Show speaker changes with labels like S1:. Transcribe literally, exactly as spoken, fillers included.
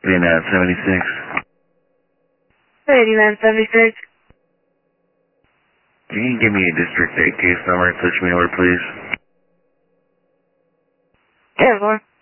S1: eighty-nine seventy-six.
S2: eighty-nine seventy-six.
S1: Can you give me a District eight case number and switch me over, please?
S2: ten four.